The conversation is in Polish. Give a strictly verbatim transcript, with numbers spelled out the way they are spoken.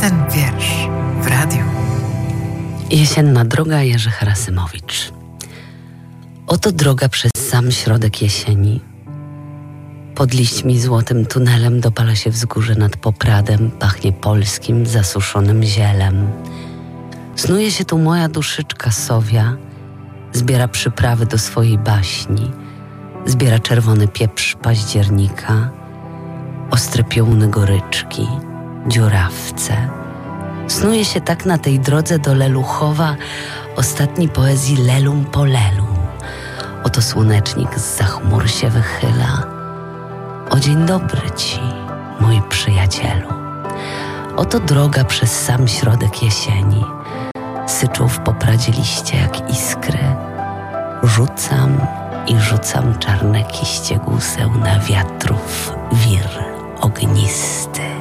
ten wiersz w radiu. Jesienna droga, Jerzy Harasymowicz. Oto droga przez sam środek jesieni. Pod liśćmi złotym tunelem dopala się wzgórze nad Popradem, pachnie polskim, zasuszonym zielem. Snuje się tu moja duszyczka sowia, zbiera przyprawy do swojej baśni, zbiera czerwony pieprz października, ostre piołuny goryczki, dziurawce. Snuje się tak na tej drodze do Leluchowa ostatni poezji Lelum po lelum. Oto słonecznik zza chmur się wychyla. O dzień dobry ci, mój przyjacielu. Oto droga przez sam środek jesieni. Syczą w popradzie liście jak iskry. Rzucam i rzucam czarne kiście guseł na wiatrów wir ognisty.